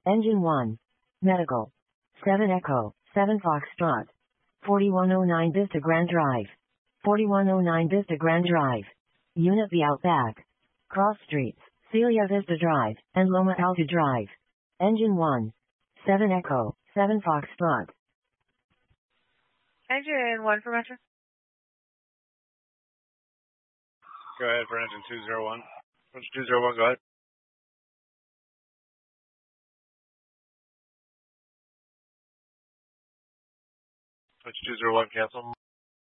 Engine 1. Medical. 7 Echo, 7 Foxtrot. 4109 Vista Grand Drive. 4109 Vista Grand Drive. Unit B Outback. Cross Streets, Celia Vista Drive, and Loma Alta Drive. Engine 1. 7 Echo, 7 Foxtrot. Engine 1 for Metro. Go ahead for engine 201. Engine 201, go ahead. Engine 201, cancel.